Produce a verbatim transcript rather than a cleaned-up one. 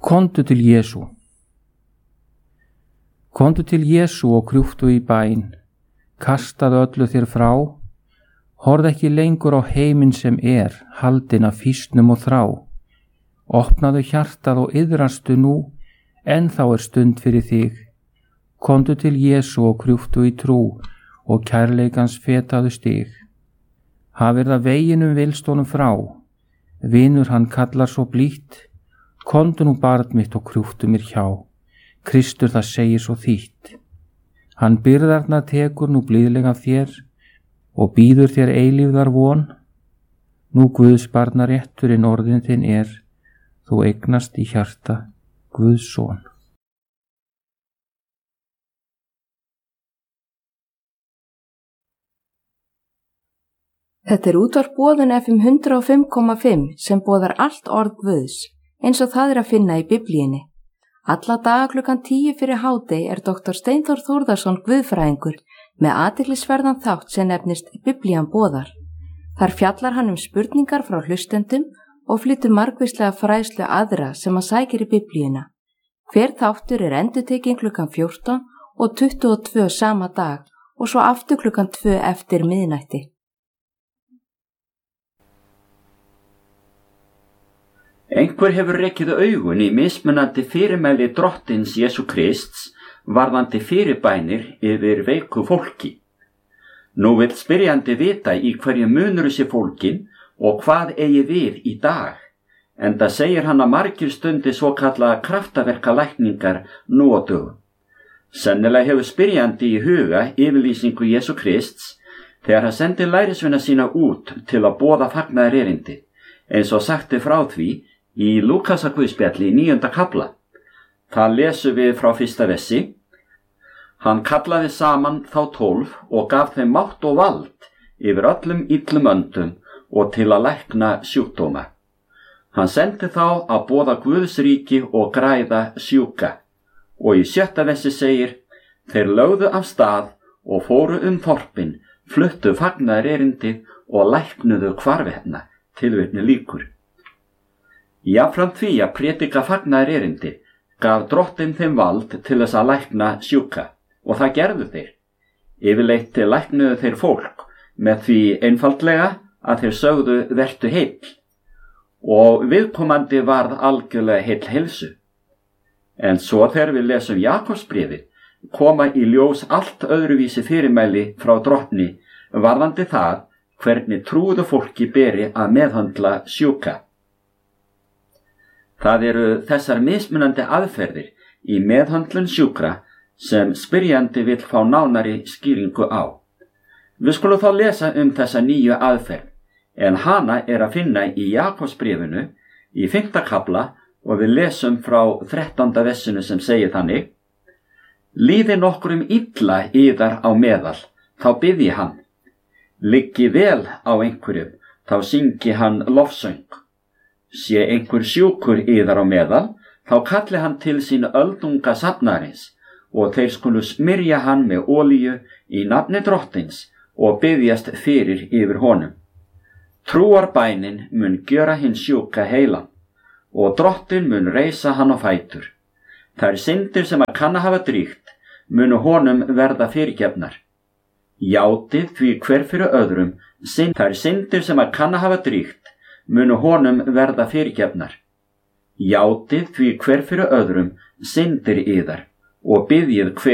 Komdu til Jesú. Komdu til Jesú og krjúptu í bæn, kastaðu öllu þér frá, horð ekki lengur á heiminn sem er, haldinn af fýsnum og þrá. Opnaðu hjartað og iðrastu nú, en þá er stund fyrir þig. Komdu til Jesú og krjúptu í trú og kærleikans fetaðu stig. Hafir það veginum vilst honum frá, vinur hann kallar svo blítt, komdu nú barn mitt og krjúptu mér hjá, Kristur það segir svo þýtt. Hann byrðarnar tekur nú blíðlega þér og býður þér eilífðar von. Nú Guðs barna rétturinn orðin þinn er, þú eignast í hjarta Guðs son. Þetta er útvarp Boðun F M hundrað og fimm komma fimm sem boðar allt orð Guðs, eins og það er að finna í Biblíunni. Alla daga klukkan tíu fyrir hádegi er doktor Steinþór Þórðarson guðfræðingur með athyglisverðan þátt sem nefnist Biblían boðar. Þar fjallar hann um spurningar frá hlustendum og flytur margvíslega fræðslu aðra sem að sækir í Biblíuna. Hver þáttur er endurtekinn klukkan fjórtán og tuttugu og tvö sama dag og svo aftur klukkan tvö eftir miðnætti. Einhver hefur rekið augun í mismunandi fyrirmæli drottins Jesú Krists varðandi fyrirbænir yfir veiku fólki. Nú vill spyrjandi vita í hverju munur sé fólkin og hvað eigi við í dag, enda segir hann að margir stundi svokallaða kraftaverkalækningar nú á dögum. Sennilega hefur spyrjandi í huga yfirlýsingu Jesú Krists þegar hann sendi lærisveina sína út til að boða fagnaðarerindi, eins og sagti frá því í Lúkasarguðspjalli í níunda kafla. Það lesum við frá fyrsta versi. Hann kallaði saman þá tólf og gaf þeim mátt og vald yfir öllum illum öndum og til að lækna sjúkdóma. Hann sendi þá að boða Guðs ríki og græða sjúka. Og í sjötta versi segir, þeir lögðu af stað og fóru um þorpin, fluttu fagnaðarerindið og læknuðu hvarvetna, tilvitni lýkur. Jafnframt því að prédika fagnaðarerindi gaf drottinn þeim vald til þess að lækna sjúka og það gerðu þeir. Yfirleitt læknuðu þeir fólk með því einfaldlega að þeir sögðu vertu heill og viðkomandi varð algjörlega heill heilsu. En svo þegar við lesum Jakobsbréfið koma í ljós allt öðruvísi fyrirmæli frá drottni varðandi það hvernig trúðu fólki beri að meðhöndla sjúka. Það eru þessar mismunandi aðferðir í meðhöndlun sjúkra sem spyrjandi vill fá nánari skýringu á. Við skulum þá lesa um þessa nýju aðferð, en hana er að finna í Jakobsbréfinu í fimmta kafla og við lesum frá þrettánda versinu sem segir þannig: Líði nokkrum illa yðar á meðal, þá biðji hann. Liggi vel á einhverjum, þá syngi hann lofsöng. Sé einhver sjúkur yðar á meðal, þá kalli hann til sín öldunga safnarins og þeir skulu smyrja hann með olíu í nafni drottins og biðjast fyrir yfir honum. Trúarbænin mun gjöra hinn sjúka heilan og drottin mun reisa hann á fætur. Þær syndir sem að kann að hafa dríkt munu honum verða fyrirgefnar. Játið því hver fyrir öðrum, synd, þær syndir sem að kann að hafa dríkt munu honum verða fyrirgefnar. Játið því hver fyrir öðrum syndir yðar og biðjið hver